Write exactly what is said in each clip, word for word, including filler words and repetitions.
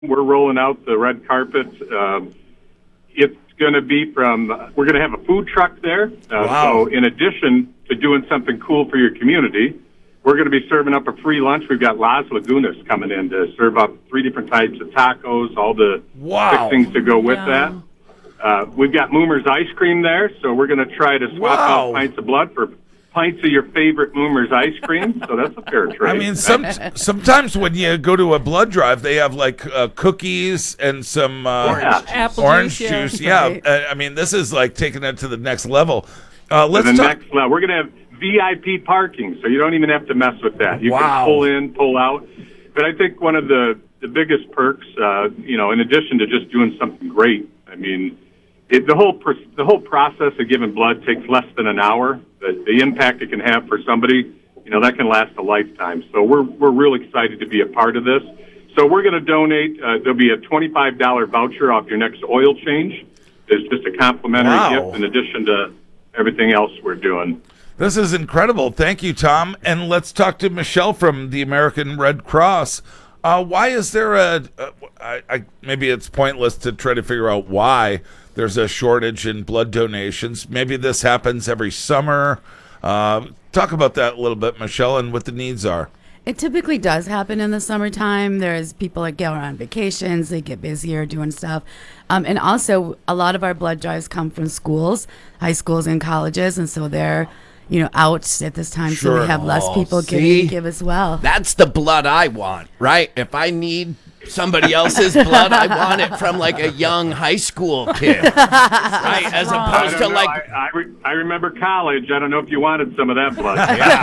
we're rolling out the red carpet. Um, it's going to be from, we're going to have a food truck there. Uh, Wow. So in addition to doing something cool for your community, we're going to be serving up a free lunch. We've got Las Lagunas coming in to serve up three different types of tacos, all the Wow. fixings to go with Yeah. that. Uh, we've got Moomer's ice cream there, so we're going to try to swap Wow. out pints of blood for pints of your favorite Moomer's ice cream. So that's a fair trade. I mean, some sometimes when you go to a blood drive, they have like uh, cookies and some uh, Orange. Apple orange juice, yeah. juice. Yeah, Right. Uh, I mean, this is like taking it to the next level. Uh, To let's the talk. next level. We're going to have V I P parking, so you don't even have to mess with that. You Wow. can pull in, pull out. But I think one of the, the biggest perks, uh, you know, in addition to just doing something great, I mean, it, the whole pr- the whole process of giving blood takes less than an hour. The, the impact it can have for somebody, you know, that can last a lifetime. So we're we're real excited to be a part of this. So we're going to donate. Uh, there'll be a twenty-five dollars voucher off your next oil change. It's just a complimentary Wow. gift in addition to everything else we're doing. This is incredible. Thank you, Tom. And let's talk to Michelle from the American Red Cross. Uh, why is there a? Uh, I, I, maybe it's pointless to try to figure out why there's a shortage in blood donations. Maybe this happens every summer. Uh, talk about that a little bit, Michelle, and what the needs are. It typically does happen in the summertime. There's people that go on vacations, they get busier doing stuff. Um, and also, a lot of our blood drives come from schools, high schools and colleges, and so they're, you know, out at this time, so Sure. we have less Oh, people see? giving give as well. That's the blood I want, right? If I need somebody else's blood, I want it from like a young high school kid, right? As I opposed don't to know. like, I, I, re- I remember college. I don't know if you wanted some of that blood.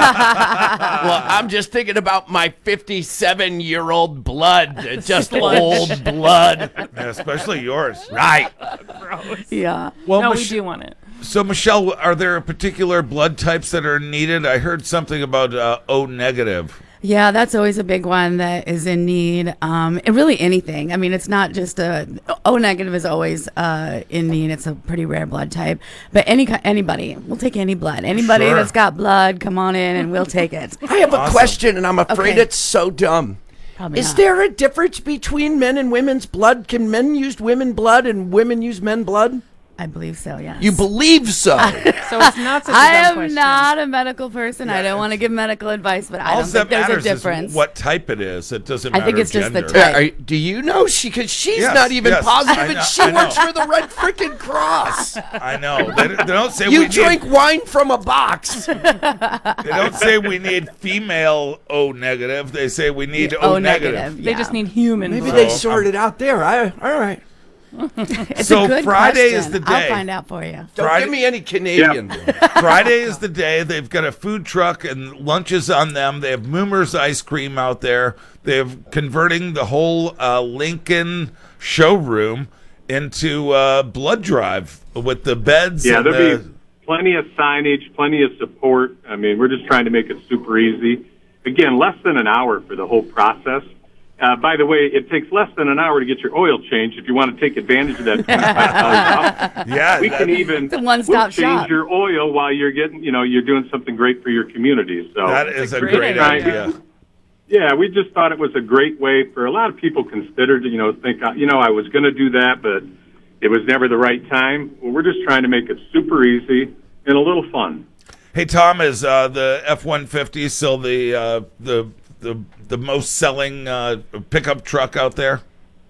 well, I'm just thinking about my fifty-seven-year-old blood, just old blood, Yeah, especially yours. right? Yeah. Well, no, we Mich- do want it. So, Michelle, are there particular blood types that are needed? I heard something about uh, O negative. Yeah, that's always a big one that is in need. Um, and really anything. I mean, it's not just a O negative is always uh, in need. It's a pretty rare blood type. But any ki- anybody, we'll take any blood. Anybody Sure. that's got blood, come on in and we'll take it. I have a Awesome. question, and I'm afraid Okay. it's so dumb. Probably Is not. there a difference between men and women's blood? Can men use women blood and women use men blood? I believe so. Yes. You believe so? So it's not such a I dumb am question. not a medical person. I don't want to give medical advice, but I All don't that think there's a matters difference. is what type it is. It doesn't I matter think it's just the gender. type. Yeah, are- do you know she? Because she's Yes, not even yes, positive, I and know- she I know. works for the Red Frickin' Cross. I know. They, they don't say You we drink need. wine from a box. They don't say we need female O negative. They say we need Yeah, O, O negative. negative. They yeah. just need human Maybe blood. they So, sort it out there. I, all right. It's So a good Friday is question. the day. I'll find out for you. Don't Friday- give me any Canadian. Friday is the day. They've got a food truck and lunches on them. They have Moomer's ice cream out there. They're converting the whole uh, Lincoln showroom into uh, blood drive with the beds. Yeah, and there'll the, be plenty of signage, plenty of support. I mean, we're just trying to make it super easy. Again, less than an hour for the whole process. Uh, by the way, it takes less than an hour to get your oil changed if you want to take advantage of that twenty-five dollars off. yeah, We that- can even It's a one-stop we'll change shop. your oil while you're getting, you know, you're doing something great for your community. So that is a great great, idea. idea. yeah, we just thought it was a great way for a lot of people considered, you know, think, uh, you know, I was going to do that, but it was never the right time. Well, we're just trying to make it super easy and a little fun. Hey, Tom, is uh, the F one fifty still the uh, the the the most selling uh, pickup truck out there?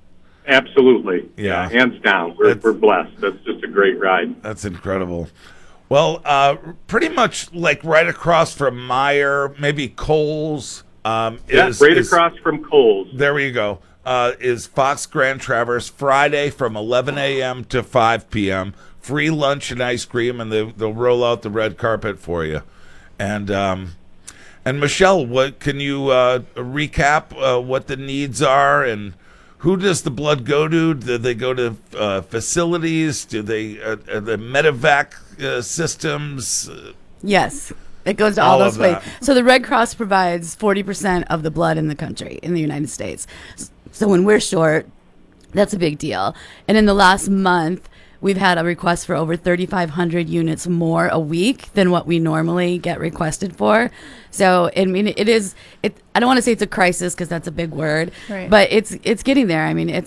Absolutely. Yeah. hands down. We're, That's- we're blessed. That's just a great ride. That's incredible. Well, uh, pretty much like right across from Meyer, maybe Coles. Um, Yeah, is, right is- across from Kohl's. There you go. Uh, is Fox Grand Traverse Friday from eleven a.m. to five p.m. Free lunch and ice cream, and they, they'll roll out the red carpet for you. And um, and Michelle, what can you uh, recap uh, what the needs are and who does the blood go to? Do they go to uh, facilities? Do they uh, uh, the medevac uh, systems? Yes. It goes to all, All those of that. places. So the Red Cross provides forty percent of the blood in the country, in the United States. So when we're short, that's a big deal. And in the last month, we've had a request for over thirty-five hundred units more a week than what we normally get requested for. So, I mean, it is, it, I don't want to say it's a crisis because that's a big word, Right. but it's it's getting there. I mean, it's